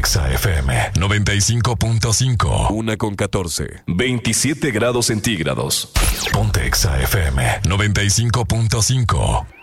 Exa FM 95.5. 1:14. 27 grados centígrados. Ponte Exa FM 95.5.